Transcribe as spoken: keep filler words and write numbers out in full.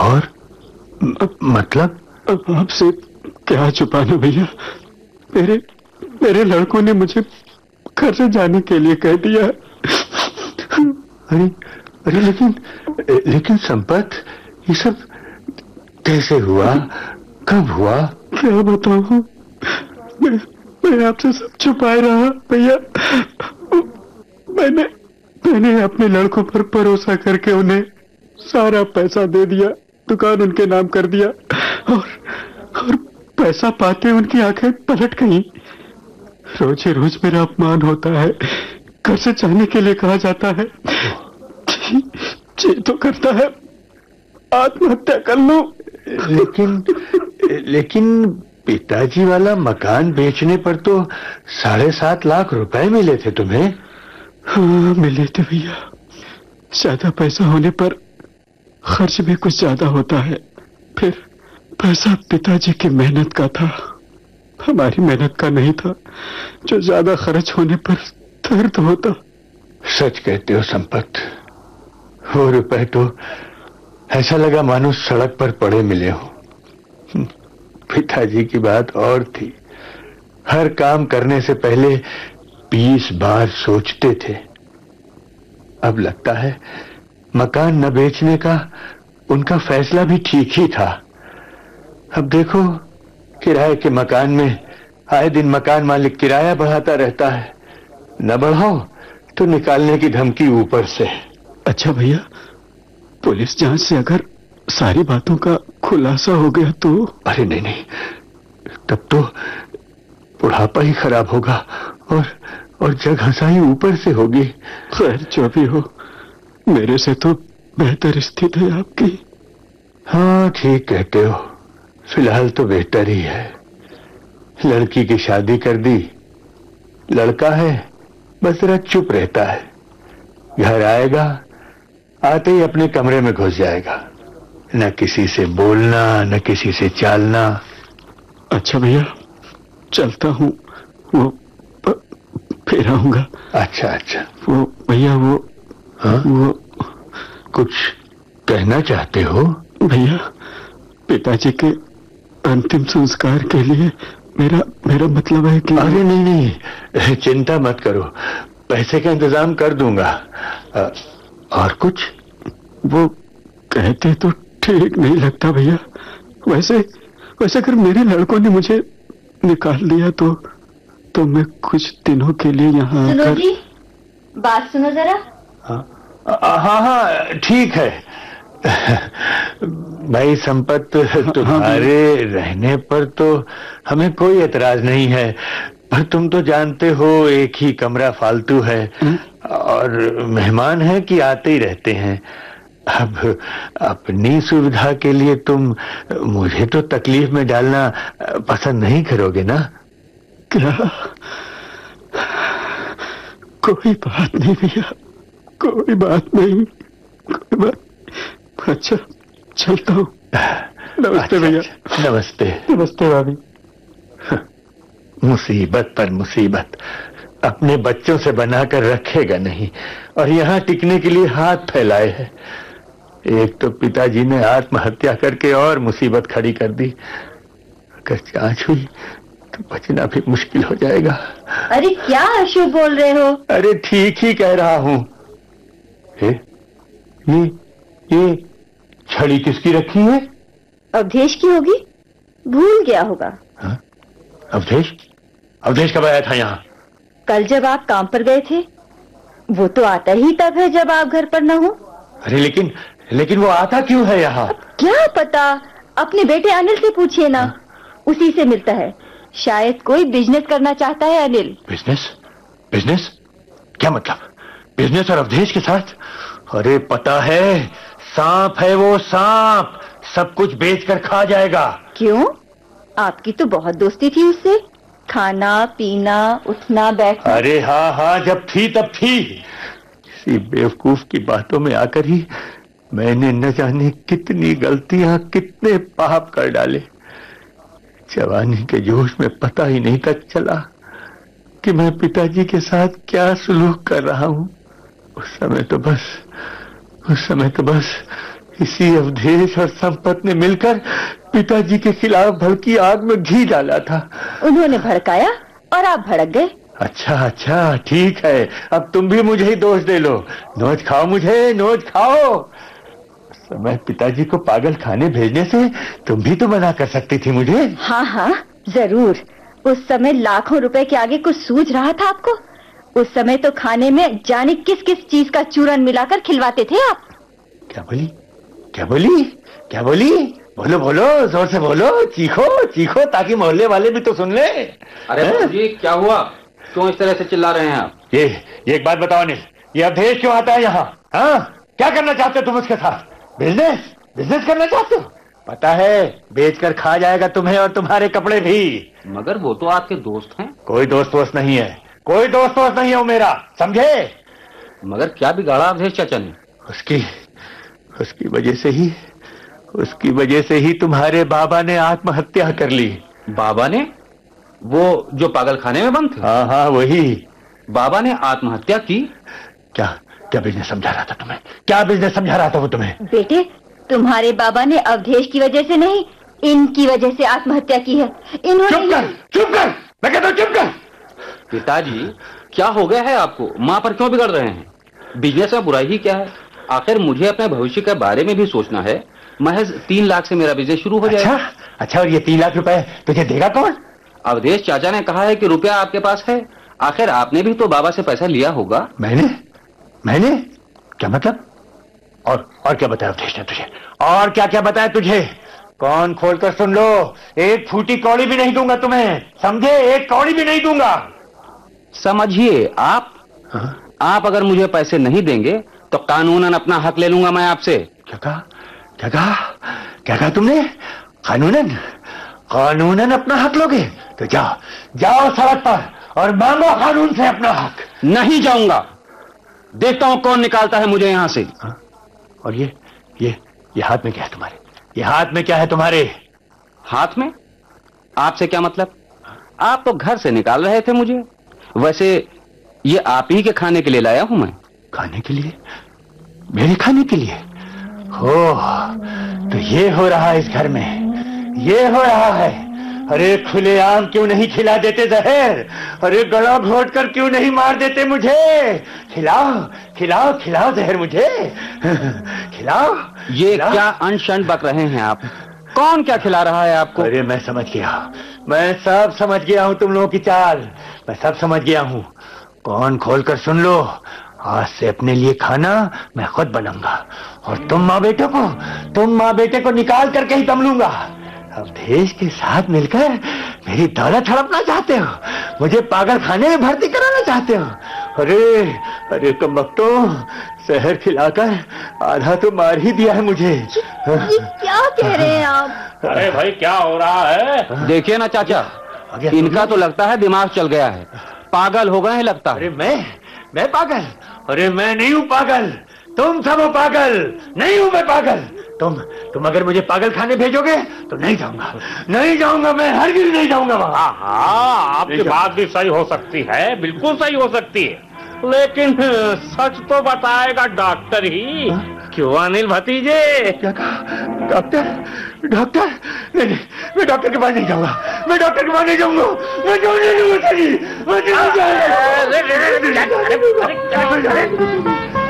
और म, मतलब? अब आपसे क्या छुपाना भैया, मेरे मेरे लड़कों ने मुझे घर से जाने के लिए कह दिया। अरे अरे लेकिन लेकिन संपत, ये सब कैसे हुआ, कब हुआ? क्या बताऊं, मैं मैं आपसे सब छुपाए रहा भैया। मैंने मैंने अपने लड़कों पर भरोसा करके उन्हें सारा पैसा दे दिया, दुकान उनके नाम कर दिया, और और पैसा पाते उनकी आंखें पलट गई। रोजे रोज मेरा अपमान होता है, घर से जाने के लिए कहा जाता है। जी, जी तो करता है आत्महत्या कर लूं। लेकिन लेकिन पिताजी वाला मकान बेचने पर तो साढ़े सात लाख रुपए मिले थे तुम्हें। हाँ मिले थे भैया, ज्यादा पैसा होने पर खर्च भी कुछ ज्यादा होता है। फिर पैसा पिताजी की मेहनत का था, हमारी मेहनत का नहीं था, जो ज्यादा खर्च होने पर दर्द होता। सच कहते हो संपत, वो रुपए तो ऐसा लगा मानो सड़क पर पड़े मिले हो। पिताजी की बात और थी, हर काम करने से पहले बीस बार सोचते थे। अब लगता है मकान न बेचने का उनका फैसला भी ठीक ही था। अब देखो, किराए के मकान में आए दिन मकान मालिक किराया बढ़ाता रहता है, न बढ़ाओ तो निकालने की धमकी ऊपर से। अच्छा भैया, पुलिस जांच से अगर सारी बातों का खुलासा हो गया तो? अरे नहीं नहीं, तब तो बुढ़ापा ही खराब होगा और और जग हंसाई ऊपर से होगी। खैर जो भी हो, मेरे से तो बेहतर स्थिति है आपकी। हाँ ठीक कहते हो, फिलहाल तो बेहतर ही है। लड़की की शादी कर दी, लड़का है बस जरा चुप रहता है, घर आएगा आते ही अपने कमरे में घुस जाएगा, न किसी से बोलना न किसी से चालना। अच्छा भैया चलता हूँ, वो फिर आऊंगा। अच्छा अच्छा। वो भैया वो हाँ? वो कुछ कहना चाहते हो? भैया पिताजी के अंतिम संस्कार के लिए मेरा मेरा मतलब है कि। अरे नहीं नहीं, चिंता मत करो, पैसे का इंतजाम कर दूंगा। आ, और कुछ? वो कहते तो ठीक नहीं लगता भैया, वैसे वैसे अगर मेरे लड़कों ने मुझे निकाल दिया तो तो मैं कुछ दिनों के लिए यहाँ सुनो आकर। जी, बात सुनो जरा। हाँ हाँ हाँ ठीक है। भाई संपत, तुम्हारे हाँ रहने पर तो हमें कोई एतराज नहीं है, पर तुम तो जानते हो एक ही कमरा फालतू है और मेहमान है कि आते ही रहते हैं। अब अपनी सुविधा के लिए तुम मुझे तो तकलीफ में डालना पसंद नहीं करोगे ना? क्या? कोई बात नहीं भैया, कोई बात नहीं, कोई बात। अच्छा चलता हूँ। नमस्ते भैया। अच्छा, नमस्ते। नमस्ते भाभी। मुसीबत पर मुसीबत अपने बच्चों से बनाकर रखेगा नहीं और यहाँ टिकने के लिए हाथ फैलाए है। एक तो पिताजी ने आत्महत्या करके और मुसीबत खड़ी कर दी, अगर जांच हुई तो बचना भी मुश्किल हो जाएगा। अरे क्या अशुभ बोल रहे हो? अरे ठीक ही कह रहा हूँ। ये ये छड़ी किसकी रखी है? अवधेश की होगी, भूल गया होगा। हाँ? अवधेश? अवधेश कब आया था यहाँ? कल जब आप काम पर गए थे। वो तो आता ही तब है जब आप घर पर न हो। अरे लेकिन लेकिन वो आता क्यों है यहाँ? क्या पता, अपने बेटे अनिल से पूछिए ना। हाँ? उसी से मिलता है, शायद कोई बिजनेस करना चाहता है अनिल। बिजनेस? बिजनेस? क्या मतलब? बिजनेस और अवधेश के साथ? अरे पता है, सांप है वो, सांप सब कुछ बेच कर खा जाएगा। क्यों? आपकी तो बहुत दोस्ती थी उससे, खाना पीना उठना बैठना। अरे हाँ हाँ, जब थी तब थी। किसी बेवकूफ की बातों में आकर ही मैंने न जाने कितनी गलतियां, कितने पाप कर डाले। जवानी के जोश में पता ही नहीं तक चला कि मैं पिताजी के साथ क्या सुलूक कर रहा हूँ। उस समय तो बस उस समय तो बस इसी अवधेश और संपत ने मिलकर पिताजी के खिलाफ भड़की आग में घी डाला था। उन्होंने भड़काया और आप भड़क गए। अच्छा अच्छा ठीक है, अब तुम भी मुझे ही दोष दे लो। नोच खाओ मुझे, नोच खाओ। उस समय पिताजी को पागल खाने भेजने से तुम भी तो मना कर सकती थी मुझे। हाँ हाँ जरूर, उस समय लाखों रुपए के आगे कुछ सूझ रहा था आपको? उस समय तो खाने में जाने किस किस चीज का चूरन मिलाकर खिलवाते थे आप। क्या बोली क्या बोली क्या बोली बोलो बोलो, जोर से बोलो, चीखो चीखो ताकि मोहल्ले वाले भी तो सुन ले। अरे जी क्या हुआ, क्यों इस तरह से चिल्ला रहे हैं आप? ये ये एक बात बताओ अनिल, ये अवधेश क्यों आता है यहाँ? हाँ, क्या करना चाहते हो तुम उसके साथ? बिजनेस बिजनेस करना चाहते हो? पता है बेचकर खा जाएगा तुम्हें और तुम्हारे कपड़े भी। मगर वो तो आपके दोस्त हैं। कोई दोस्त वोस्त नहीं है, कोई दोस्त वोस्त नहीं है वो मेरा, समझे? मगर क्या बिगाड़ा अवधेश चाचा ने? उसकी उसकी वजह से ही उसकी वजह से ही तुम्हारे बाबा ने आत्महत्या कर ली। बाबा ने? वो जो पागल खाने में बंद थे? हाँ हाँ वही। बाबा ने आत्महत्या की? क्या क्या बिजनेस समझा रहा था तुम्हें? क्या बिजनेस समझा रहा था वो तुम्हें? बेटे, तुम्हारे बाबा ने अवधेश की वजह से नहीं, इनकी वजह से आत्महत्या की है। इन्होंने चुप कर चुप कर, मैं कहता हूँ चुप कर। पिताजी क्या हो गया है आपको? माँ पर क्यों बिगड़ रहे हैं? बिजनेस में बुराई ही क्या है? आखिर मुझे अपने भविष्य के बारे में भी सोचना है। महज तीन लाख से मेरा बिजनेस शुरू हो जाएगा। अच्छा अच्छा, और ये तीन लाख रुपए तुझे देगा कौन? अवधेश चाचा ने कहा है कि रुपया आपके पास है। आखिर आपने भी तो बाबा से पैसा लिया होगा। मैंने मैंने क्या मतलब? और और क्या बताया अवधेश ने तुझे? और क्या क्या बताया तुझे? कौन खोलकर सुन लो, एक फूटी कौड़ी भी नहीं दूंगा तुम्हें, समझे? एक कौड़ी भी नहीं दूंगा। समझिए आप, हाँ? आप अगर मुझे पैसे नहीं देंगे तो कानूनन अपना हक ले लूंगा मैं आपसे। क्या कहा क्या कहा क्या कहा तुमने? कानूनन कानूनन अपना हक लोगे? तो जाओ जाओ सड़क पर और मांगो कानून से अपना हक। नहीं जाऊंगा, देखता हूं कौन निकालता है मुझे यहां से। हाँ? और ये ये ये हाथ में क्या है तुम्हारे? ये हाथ में क्या है तुम्हारे? हाथ में? आपसे क्या मतलब? आप तो घर से निकाल रहे थे मुझे। वैसे ये आप ही के खाने के लिए लाया हूं मैं। खाने के लिए? मेरे खाने के लिए? हो तो ये हो रहा है इस घर में, ये हो रहा है। अरे खुलेआम क्यों नहीं खिला देते जहर? अरे गला घोट कर क्यों नहीं मार देते मुझे? खिलाओ खिलाओ खिलाओ जहर मुझे, खिलाओ। ये खिलाओ। क्या अनशन बक रहे हैं आप? कौन क्या खिला रहा है आपको? अरे मैं समझ गया, मैं सब समझ गया हूं तुम लोगों की चाल, मैं सब समझ गया हूं। कौन खोलकर सुन लो, आज से अपने लिए खाना मैं खुद बनाऊंगा और तुम माँ बेटे को तुम माँ बेटे को निकाल करके ही दम लूंगा। अवधेश के साथ मिलकर मेरी दौलत हड़पना चाहते हो, मुझे पागल खाने में भर्ती कराना चाहते हो। अरे अरे कमबख्तो, जहर खिलाकर आधा तो मार ही दिया है मुझे। ये क्या कह रहे हैं आप? अरे भाई क्या हो रहा है? देखिए ना चाचा, इनका तो लगता है दिमाग चल गया है, पागल हो गए हैं लगता है। अरे मैं मैं पागल? अरे मैं नहीं हूँ पागल, तुम सब हो पागल। नहीं हूँ मैं पागल। तुम तुम अगर मुझे पागल खाने भेजोगे तो नहीं जाऊंगा, नहीं जाऊंगा मैं, हरगिज़ नहीं जाऊंगा वहां। हाँ, आपकी बात भी सही हो सकती है, बिल्कुल सही हो सकती है, लेकिन सच तो बताएगा डॉक्टर ही। क्यों अनिल भतीजे? क्या कहा? डॉक्टर? डॉक्टर? नहीं नहीं, मैं डॉक्टर के पास नहीं जाऊंगा, मैं डॉक्टर के पास नहीं जाऊंगा, मैं जाऊंगा नहीं, मैं नहीं जाऊंगा।